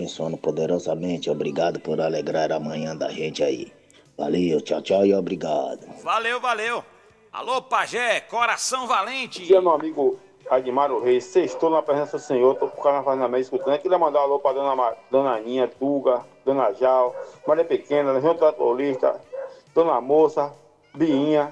abençoando poderosamente. Obrigado por alegrar a manhã da gente aí. Valeu, tchau, tchau e obrigado. Valeu, valeu. Alô, Pajé, coração valente. Bom dia, meu amigo Admaro Reis. Sextou na presença do Senhor, tô com o carnaval na mesa escutando. Eu queria mandar um alô pra dona Aninha, Tuga, Dona Jal, Maria Pequena, Legião Tratorista, Dona Moça, Biinha,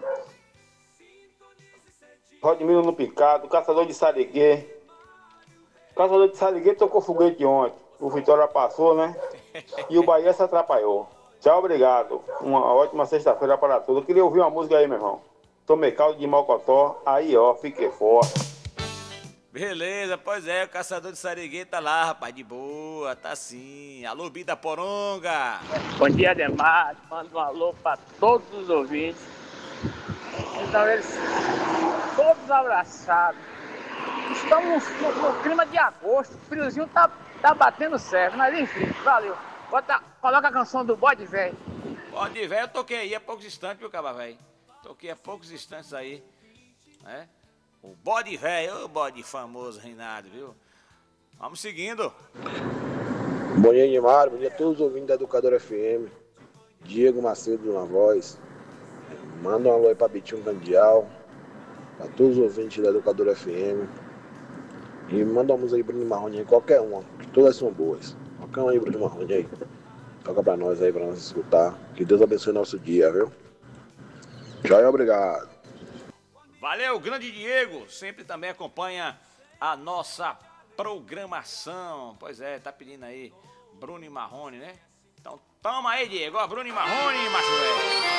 Rodmilo no Picado, Caçador de Sariguê. Caçador de Sariguê tocou foguete ontem. O Vitória passou, né? E o Bahia se atrapalhou. Tchau, obrigado. Uma ótima sexta-feira para todos. Eu queria ouvir uma música aí, meu irmão. Tomei caldo de Mocotó, aí ó, fiquei forte. Beleza, pois é, o caçador de Sariguê tá lá, rapaz, de boa, tá sim. Alô, Bida Poronga. Bom dia, Ademar. Mando um alô para todos os ouvintes. Então, eles todos abraçados. Estamos no clima de agosto, o friozinho tá batendo certo, mas enfim, valeu. Coloca a canção do Bode Velho. Bode Velho, eu toquei aí há poucos instantes, viu, Caba Velho? Toquei há poucos instantes aí, né? O Bode Velho, o bode famoso, Reinaldo, viu? Vamos seguindo. Bom dia, Neymar. Bom dia a todos os ouvintes da Educadora FM. Diego Macedo na voz. Manda um alô aí pra Bitinho Candial. Pra todos os ouvintes da Educadora FM. E manda uma música aí, Bruno Marrone aí, qualquer uma, que todas são boas. Qualquer uma aí, Bruno Marrone aí. Toca pra nós aí, pra nós escutar. Que Deus abençoe nosso dia, viu? Tchau e obrigado. Valeu, grande Diego. Sempre também acompanha a nossa programação. Pois é, tá pedindo aí Bruno e Marrone, né? Então toma aí, Diego. Ó, Bruno e Marrone, macho velho.